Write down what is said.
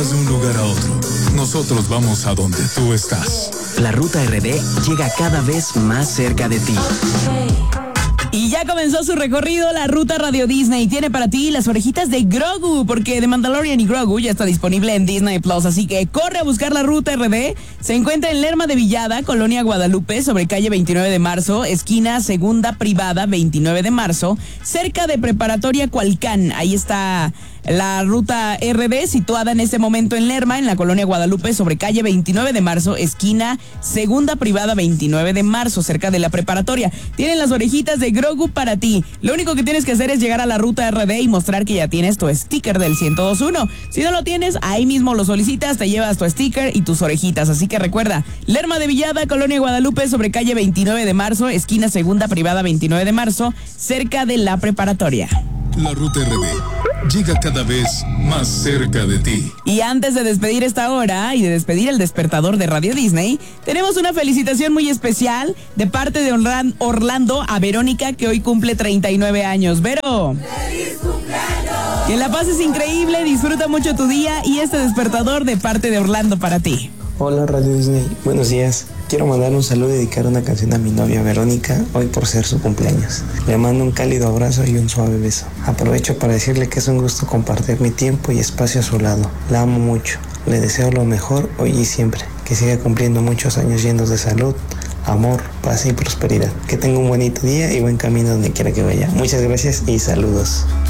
De un lugar a otro, nosotros vamos a donde tú estás. La Ruta RD llega cada vez más cerca de ti. Y ya comenzó su recorrido, la Ruta Radio Disney. Tiene para ti las orejitas de Grogu, porque The Mandalorian y Grogu ya está disponible en Disney Plus. Así que corre a buscar la Ruta RD. Se encuentra en Lerma de Villada, Colonia Guadalupe, sobre calle 29 de marzo, esquina Segunda Privada, 29 de marzo, cerca de Preparatoria Cualcán. Ahí está la Ruta RD, situada en este momento en Lerma, en la Colonia Guadalupe, sobre calle 29 de marzo, esquina Segunda Privada, 29 de marzo, cerca de la preparatoria. Tienen las orejitas de Grogu para ti. Lo único que tienes que hacer es llegar a la Ruta RD y mostrar que ya tienes tu sticker del 102.1. Si no lo tienes, ahí mismo lo solicitas, te llevas tu sticker y tus orejitas. Así que recuerda, Lerma de Villada, Colonia Guadalupe, sobre calle 29 de marzo, esquina Segunda Privada, 29 de marzo, cerca de la preparatoria. La Ruta RD llega cada vez más cerca de ti. Y antes de despedir esta hora y de despedir el despertador de Radio Disney, tenemos una felicitación muy especial de parte de Orlando a Verónica, que hoy cumple 39 años. Vero, ¡feliz cumpleaños! Que la pases increíble, disfruta mucho tu día y este despertador de parte de Orlando para ti. Hola Radio Disney, buenos días. Quiero mandar un saludo y dedicar una canción a mi novia Verónica, hoy por ser su cumpleaños. Le mando un cálido abrazo y un suave beso. Aprovecho para decirle que es un gusto compartir mi tiempo y espacio a su lado. La amo mucho, le deseo lo mejor hoy y siempre. Que siga cumpliendo muchos años llenos de salud, amor, paz y prosperidad. Que tenga un bonito día y buen camino donde quiera que vaya. Muchas gracias y saludos.